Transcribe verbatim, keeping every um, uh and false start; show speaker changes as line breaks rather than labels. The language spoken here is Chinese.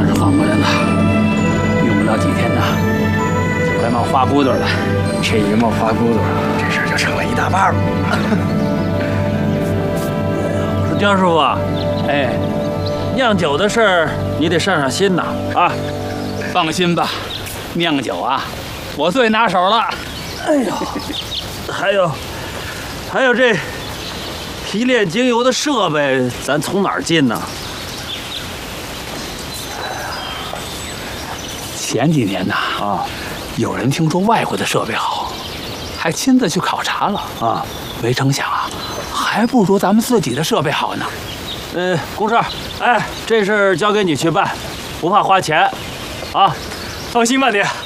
算是缓过来了，用不了几天呐，就快冒花骨朵了。
这一冒花骨朵，这事儿就成了一大半了。
我说姜师傅啊，哎，酿酒的事儿你得上上心呐啊！
放心吧，酿酒啊，我最拿手了。
哎呦，还有，还有这提炼精油的设备，咱从哪儿进呢？
前几年呐，
啊，
有人听说外国的设备好，还亲自去考察了
啊，
没成想啊，还不如咱们自己的设备好呢。
呃，公事儿，哎，这事儿交给你去办，不怕花钱，啊，
放心吧，爹。